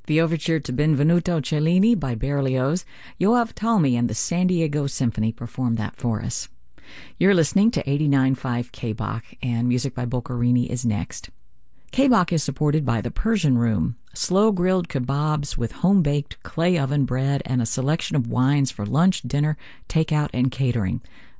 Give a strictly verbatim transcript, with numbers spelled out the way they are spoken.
The overture to Benvenuto Cellini by Berlioz, Yoav Talmi and the San Diego Symphony performed that for us. You're listening to eighty-nine point five K B A C, and music by Boccherini is next. K B A C is supported by the Persian Room, slow-grilled kebabs with home-baked clay oven bread and a selection of wines for lunch, dinner, takeout, and catering.